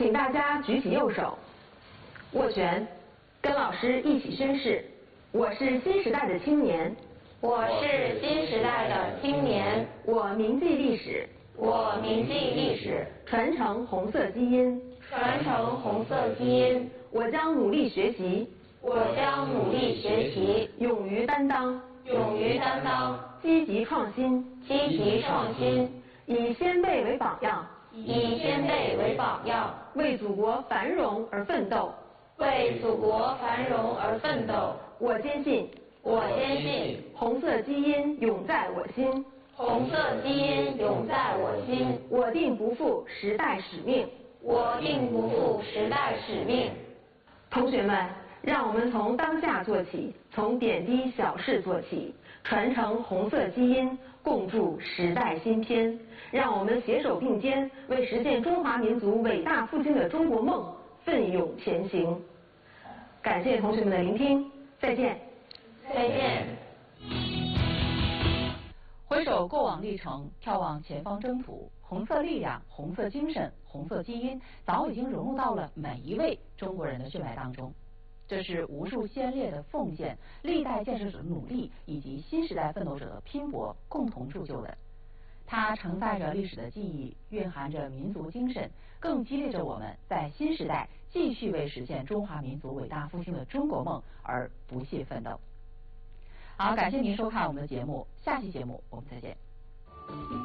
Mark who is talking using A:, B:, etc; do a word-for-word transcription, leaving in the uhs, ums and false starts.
A: 请大家举起右手，握拳，跟老师一起宣誓：我是新时代的青年，
B: 我是新时代的青年，
A: 我铭记历史，
B: 我铭记历史，
A: 传承红色基因，
B: 传承红色基因。
A: 我将努力学习，
B: 我将努力学习，
A: 勇于担当，
B: 勇于担当，
A: 积极创新，
B: 积极创新，
A: 以先辈为榜样，
B: 以先辈为榜样，
A: 为祖国繁荣而奋斗，
B: 为祖国繁荣而奋斗。
A: 我坚信，
B: 我坚信，
A: 红色基因永在我心，
B: 红色基因永在我心。
A: 我定不负时代使命，
B: 我定不负时代使命。
A: 同学们，让我们从当下做起，从点滴小事做起，传承红色基因，共筑时代新篇。让我们携手并肩，为实现中华民族伟大复兴的中国梦奋勇前行。感谢同学们的聆听，再见。
B: 再见。
C: 回首过往历程，眺望前方征途，红色力量、红色精神、红色基因早已经融入到了每一位中国人的血脉当中。这是无数先烈的奉献、历代建设者的努力以及新时代奋斗者的拼搏共同铸就的。它承载着历史的记忆，蕴含着民族精神，更激励着我们在新时代继续为实现中华民族伟大复兴的中国梦而不懈奋斗。好，感谢您收看我们的节目，下期节目我们再见。